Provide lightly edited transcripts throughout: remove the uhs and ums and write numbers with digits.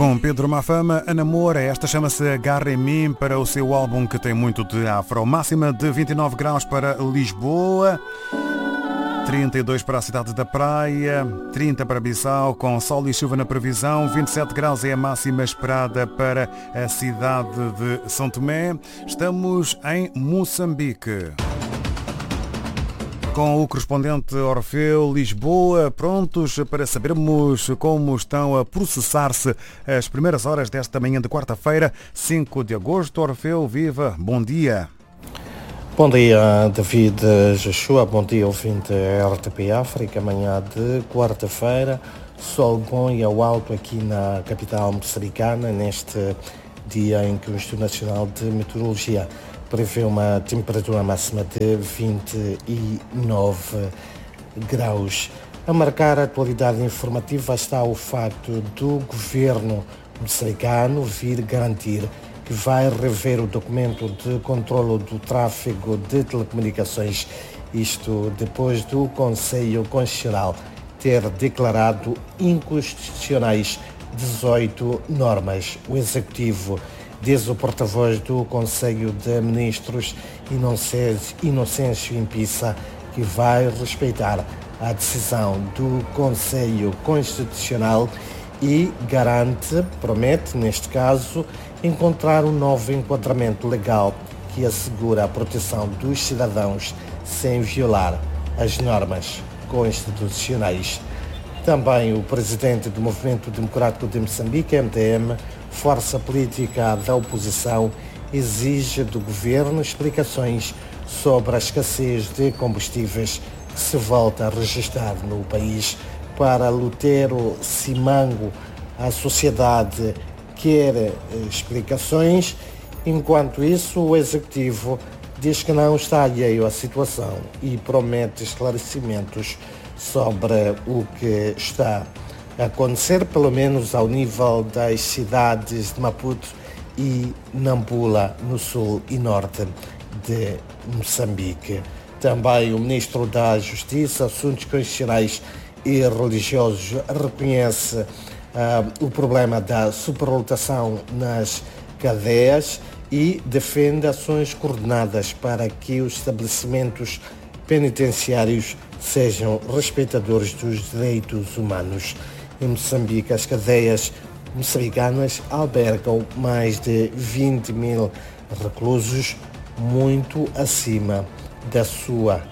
Com Pedro Mafama, a namora, esta chama-se Agarra em Mim, para o seu álbum que tem muito de afro. Máxima de 29 graus para Lisboa, 32 para a cidade da Praia, 30 para Bissau, com sol e chuva na previsão, 27 graus é a máxima esperada para a cidade de São Tomé. Estamos em Moçambique. Com o correspondente Orfeu Lisboa, prontos para sabermos como estão a processar-se as primeiras horas desta manhã de quarta-feira, 5 de agosto. Orfeu, viva, bom dia. Bom dia, David Joshua, bom dia, ouvinte RTP África, manhã de quarta-feira, sol bom e ao alto aqui na capital moçambicana, neste dia em que o Instituto Nacional de Meteorologia prevê uma temperatura máxima de 29 graus. A marcar a atualidade informativa está o facto do governo moçambicano vir garantir que vai rever o documento de controlo do tráfego de telecomunicações, isto depois do Conselho Constitucional ter declarado inconstitucionais 18 normas. O Executivo, diz o porta-voz do Conselho de Ministros, Inocêncio Impissa, que vai respeitar a decisão do Conselho Constitucional e promete, neste caso, encontrar um novo enquadramento legal que assegura a proteção dos cidadãos sem violar as normas constitucionais. Também o presidente do Movimento Democrático de Moçambique, MDM, força política da oposição, exige do governo explicações sobre a escassez de combustíveis que se volta a registrar no país. Para Lutero Simango, a sociedade quer explicações. Enquanto isso, o Executivo diz que não está alheio à situação e promete esclarecimentos sobre o que está a acontecer, pelo menos ao nível das cidades de Maputo e Nampula, no sul e norte de Moçambique. Também o Ministro da Justiça, Assuntos Constitucionais e Religiosos reconhece o problema da superlotação nas cadeias e defende ações coordenadas para que os estabelecimentos penitenciários sejam respeitadores dos direitos humanos. Em Moçambique, as cadeias moçambicanas albergam mais de 20 mil reclusos, muito acima da sua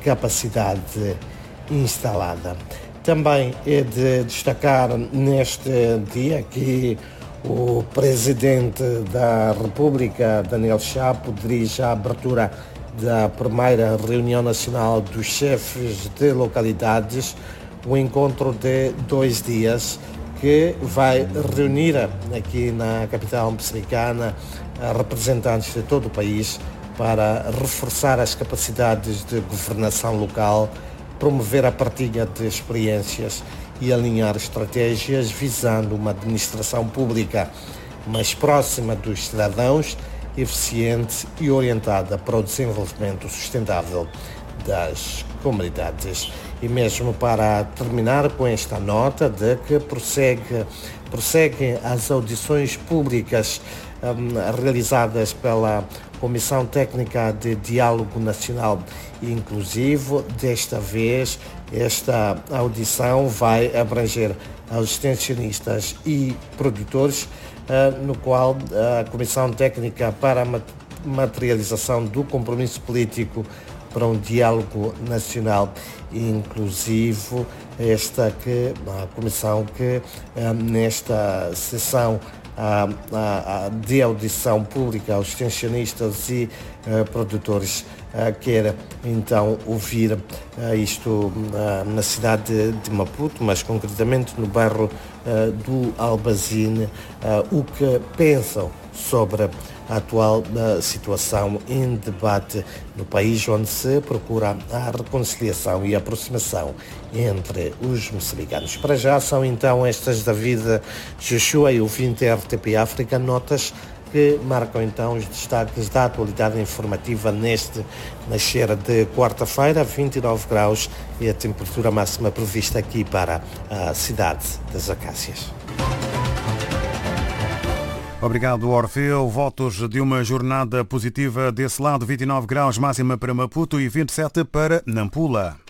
capacidade instalada. Também é de destacar neste dia que o Presidente da República, Daniel Chapo, dirige a abertura da primeira reunião nacional dos chefes de localidades, um encontro de 2 dias que vai reunir aqui na capital moçambicana representantes de todo o país para reforçar as capacidades de governação local, promover a partilha de experiências e alinhar estratégias visando uma administração pública mais próxima dos cidadãos, eficiente e orientada para o desenvolvimento sustentável das comunidades. E mesmo para terminar com esta nota de que prosseguem as audições públicas realizadas pela Comissão Técnica de Diálogo Nacional e Inclusivo. Desta vez, esta audição vai abranger aos extensionistas e produtores, no qual a Comissão Técnica para a Materialização do Compromisso Político para um Diálogo Nacional e Inclusivo, a comissão que nesta sessão de audição pública aos extensionistas e produtores quer então ouvir isto na cidade de Maputo, mas concretamente no bairro do Albazine, o que pensam sobre a atual situação em debate no país, onde se procura a reconciliação e a aproximação entre os moçambicanos. Para já são então estas David Joshua e o 20 RTP África, notas que marcam então os destaques da atualidade informativa neste nascer de quarta-feira, 29 graus e a temperatura máxima prevista aqui para a cidade das Acácias. Obrigado, Orfeu. Votos de uma jornada positiva desse lado. 29 graus máxima para Maputo e 27 para Nampula.